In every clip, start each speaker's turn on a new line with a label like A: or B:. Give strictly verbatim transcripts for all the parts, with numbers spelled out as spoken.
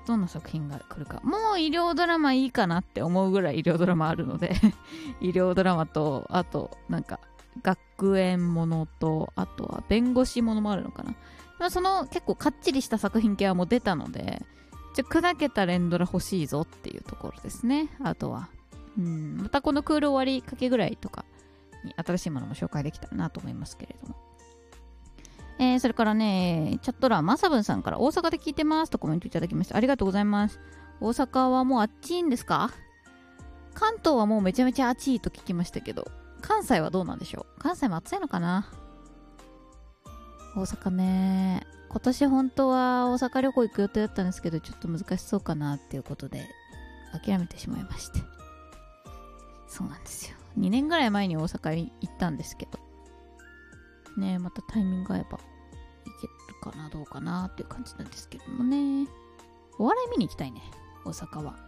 A: どんな作品が来るか。もう医療ドラマいいかなって思うぐらい医療ドラマあるので医療ドラマと、あとなんか学園ものと、あとは弁護士ものもあるのかな。まあ、その結構かっちりした作品系はもう出たので、じゃ砕けた連ドラ欲しいぞっていうところですね。あとはうんまたこのクール終わりかけぐらいとかに新しいものも紹介できたらなと思いますけれども、えー、それからね、チャット欄まさぶんさんから大阪で聞いてますとコメントいただきました。ありがとうございます。大阪はもう暑いんですか？関東はもうめちゃめちゃ暑いと聞きましたけど、関西はどうなんでしょう？関西も暑いのかな？大阪ね、今年本当は大阪旅行行く予定だったんですけど、ちょっと難しそうかなっていうことで諦めてしまいまして。そうなんですよ。にねんぐらい前に大阪行ったんですけどね、またタイミングが合えば行けるかなどうかなっていう感じなんですけどもね。お笑い見に行きたいね、大阪は。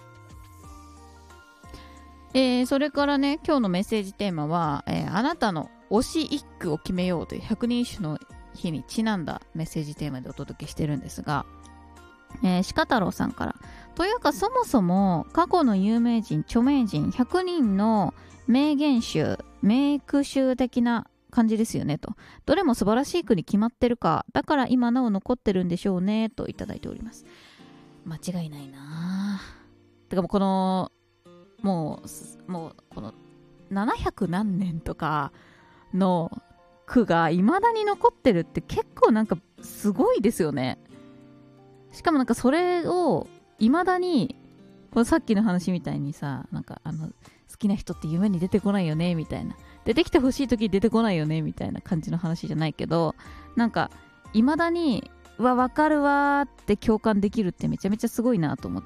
A: えー、それからね、今日のメッセージテーマは、えー、あなたの推し一句を決めようというひゃくにん一首の日にちなんだメッセージテーマでお届けしてるんですが、えー、鹿太郎さんから、というかそもそも過去の有名人著名人ひゃくにんの名言集名句集的な感じですよねと。どれも素晴らしい句に決まってるか、だから今なお残ってるんでしょうねといただいております。間違いないなぁ。てかもうこのもうもうこのななひゃくなんねんとかの句が未だに残ってるって結構なんかすごいですよね。しかもなんかそれを未だにこのさっきの話みたいにさ、なんかあの好きな人って夢に出てこないよねみたいな、出てきてほしい時に出てこないよねみたいな感じの話じゃないけど、なんか未だにうわ分かるわーって共感できるってめちゃめちゃすごいなと思って。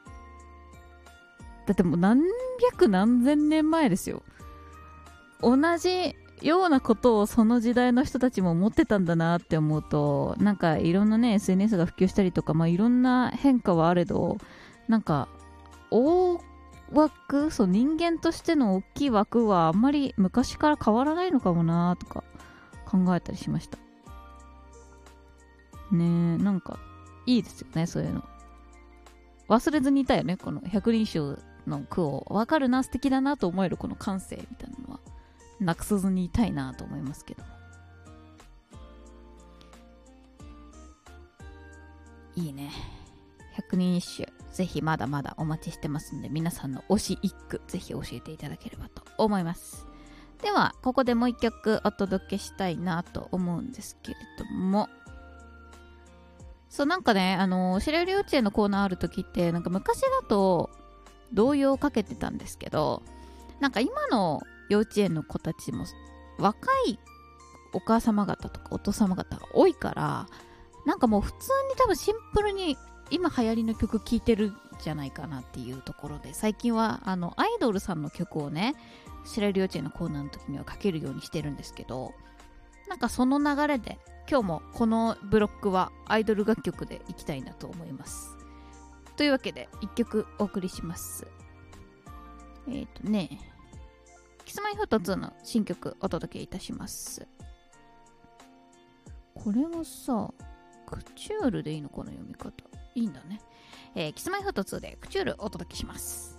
A: だってもう何百何千年前ですよ。同じようなことをその時代の人たちも思ってたんだなって思うと、なんかいろんなね エスエヌエス が普及したりとか、まあいろんな変化はあれど、なんか大枠、そう人間としての大きい枠はあんまり昔から変わらないのかもなとか考えたりしましたね。えなんかいいですよね、そういうの忘れずにいたよね。この百人一首の句を分かるな、素敵だなと思えるこの感性みたいなのはなくさずにいたいなと思いますけど。いいね、百人一首ぜひまだまだお待ちしてますんで、皆さんの推し一句ぜひ教えていただければと思います。ではここでもう一曲お届けしたいなと思うんですけれども、そうなんかね、あの白百合幼稚園のコーナーある時ってなんか昔だと童謡をかけてたんですけど、なんか今の幼稚園の子たちも若いお母様方とかお父様方が多いから、なんかもう普通に多分シンプルに今流行りの曲聴いてるんじゃないかなっていうところで、最近はあのアイドルさんの曲をね、白百合幼稚園のコーナーの時にはかけるようにしてるんですけど、なんかその流れで今日もこのブロックはアイドル楽曲でいきたいなと思います。というわけでいっきょくお送りします。えっとねキスマイフットツーの新曲お届けいたします。これはさクチュールでいいのかな、読み方いいんだね。えー、キスマイフットツーでクチュールお届けします。